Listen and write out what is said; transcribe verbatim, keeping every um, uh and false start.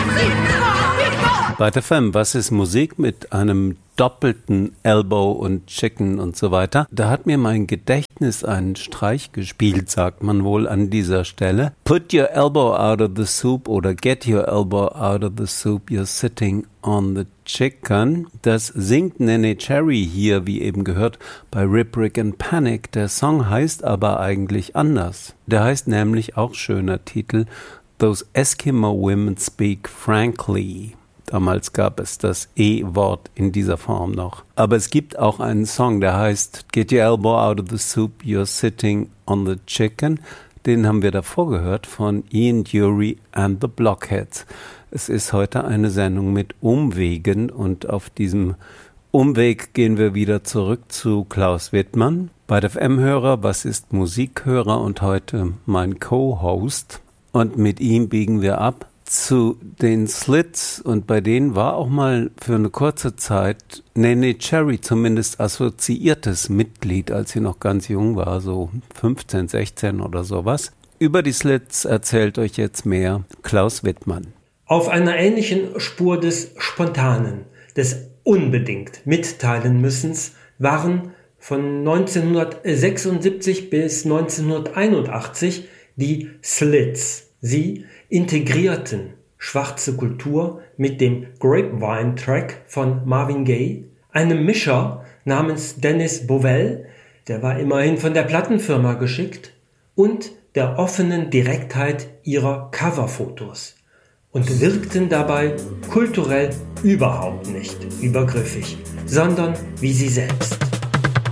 Bei der F M, was ist Musik mit einem doppelten Elbow und Chicken und so weiter? Da hat mir mein Gedächtnis einen Streich gespielt, sagt man wohl an dieser Stelle. Put your elbow out of the soup oder get your elbow out of the soup, you're sitting on the chicken. Das singt Neneh Cherry hier, wie eben gehört, bei Rip, Rick and Panic. Der Song heißt aber eigentlich anders. Der heißt nämlich, auch schöner Titel, Those Eskimo Women Speak Frankly. Damals gab es das E-Wort in dieser Form noch. Aber es gibt auch einen Song, der heißt Get your elbow out of the soup, you're sitting on the chicken. Den haben wir davor gehört von Ian Dury and the Blockheads. Es ist heute eine Sendung mit Umwegen und auf diesem Umweg gehen wir wieder zurück zu Klaus Wittmann. Bei der F M-Hörer, was ist Musikhörer und heute mein Co-Host. Und mit ihm biegen wir ab zu den Slits und bei denen war auch mal für eine kurze Zeit Neneh Cherry zumindest assoziiertes Mitglied, als sie noch ganz jung war, so fünfzehn, sechzehn oder sowas. Über die Slits erzählt euch jetzt mehr Klaus Wittmann. Auf einer ähnlichen Spur des Spontanen, des unbedingt Mitteilen-Müssens waren von neunzehnhundertsechsundsiebzig bis neunzehnhunderteinundachtzig die Slits. Sie integrierten schwarze Kultur mit dem Grapevine-Track von Marvin Gaye, einem Mischer namens Dennis Bovell, der war immerhin von der Plattenfirma geschickt, und der offenen Direktheit ihrer Coverfotos und wirkten dabei kulturell überhaupt nicht übergriffig, sondern wie sie selbst.